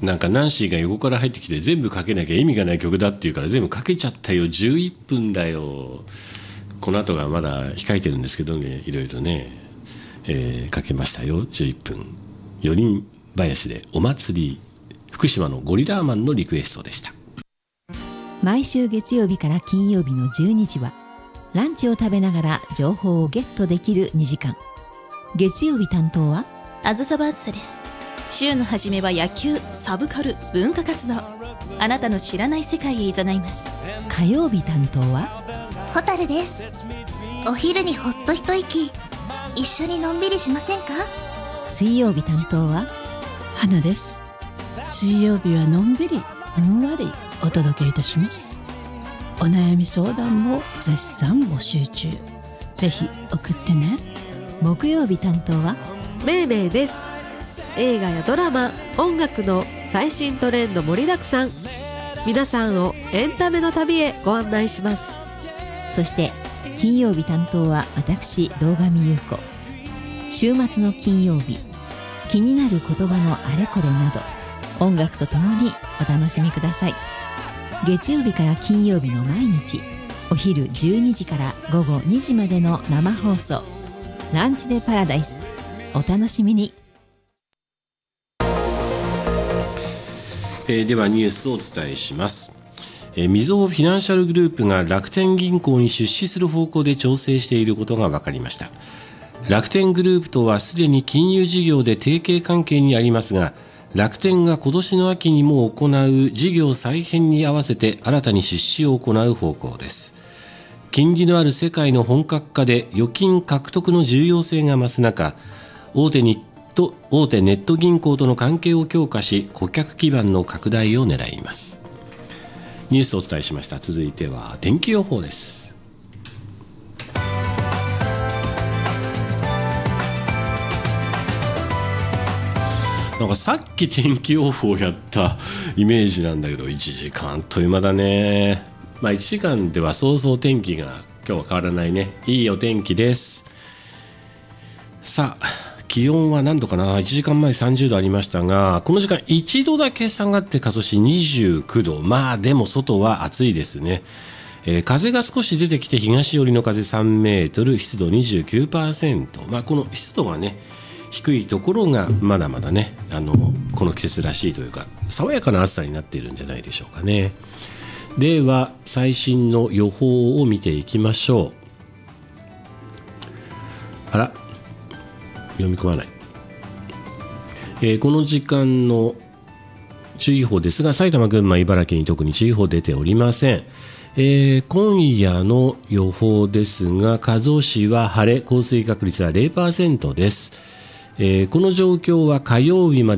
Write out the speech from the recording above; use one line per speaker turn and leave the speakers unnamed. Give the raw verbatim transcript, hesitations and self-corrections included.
なんかナンシーが横から入ってきて全部かけなきゃ意味がない曲だっていうから全部かけちゃったよ。じゅういっぷんだよ。この後がまだ控えてるんですけどね、いろいろね、えー、かけましたよ。じゅういっぷんよにん林でお祭り、福島のゴリラーマンのリクエストでした。
毎週月曜日から金曜日のじゅうにじはランチを食べながら情報をゲットできるにじかん。月曜日担当は
あずさバーツです。週の初めは野球、サブカル、文化活動、あなたの知らない世界へ誘います。
火曜日担当は
ホタルです。お昼にほっと一息、一緒にのんびりしませんか？
水曜日担当は
花です。水曜日はのんびりふんわりお届けいたします。お悩み相談も絶賛募集中。ぜひ送ってね。
木曜日担当は
めいめいです。映画やドラマ、音楽の最新トレンド盛りだくさん。皆さんをエンタメの旅へご案内します。
そして金曜日担当は私、堂上優子。週末の金曜日、気になる言葉のあれこれなど音楽とともにお楽しみください。月曜日から金曜日の毎日お昼じゅうにじから午後にじまでの生放送、ランチでパラダイス、お楽しみに。
えー、ではニュースをお伝えします。えー、みずほフィナンシャルグループが楽天銀行に出資する方向で調整していることが分かりました。楽天グループとはすでに金融事業で提携関係にありますが、楽天が今年の秋にも行う事業再編に合わせて新たに出資を行う方向です。金利のある世界の本格化で預金獲得の重要性が増す中、大手ニット、大手ネット銀行との関係を強化し、顧客基盤の拡大を狙います。ニュースをお伝えしました。続いては天気予報です。なんかさっき天気予報やったイメージなんだけど、いちじかんあっという間だね。まあいちじかんではそうそう天気が今日は変わらないね。いいお天気です。さあ気温は何度かな。いちじかんまえさんじゅうどありましたが、この時間いちどだけ下がって今年にじゅうきゅうど。まあでも外は暑いですね。えー、風が少し出てきて東寄りの風さんメートル、湿度 にじゅうきゅうパーセント。まあこの湿度がね低いところがまだまだね、あのこの季節らしいというか爽やかな暑さになっているんじゃないでしょうかね。では最新の予報を見ていきましょう。あら読み込まない、えー、この時間の注意報ですが、埼玉、群馬、茨城に特に注意報出ておりません。えー、今夜の予報ですが、加須市は晴れ、降水確率は ゼロパーセント です。えー、この状況は火曜日まで